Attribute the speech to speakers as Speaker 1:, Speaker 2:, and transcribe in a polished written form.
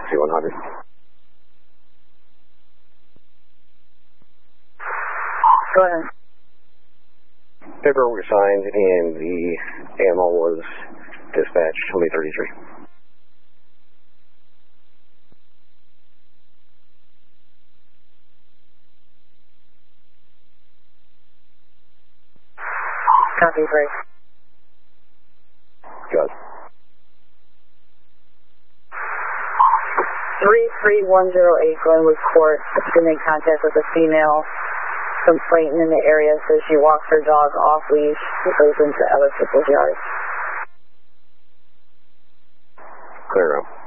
Speaker 1: Taxi 100.
Speaker 2: Go ahead.
Speaker 1: Paperwork signed and the AML was dispatched, May 33.
Speaker 2: Copy, break.
Speaker 1: Got it.
Speaker 2: 33108 Glenwood Court. To make contact with a female complainant in the area, says she walks her dog off leash. She goes into other people's yards.
Speaker 1: Clear out.